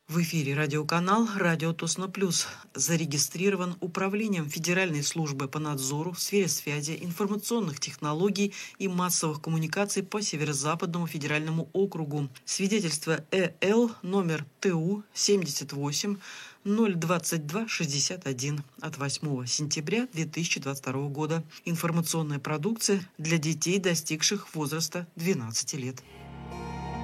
В эфире радиоканал «Радио Тосно Плюс». Зарегистрирован Управлением Федеральной службы по надзору в сфере связи, информационных технологий и массовых коммуникаций по Северо-Западному федеральному округу. Свидетельство ЭЛ номер ТУ 78 022 61 от 8 сентября 2022 года. Информационная продукция для детей, достигших возраста 12 лет.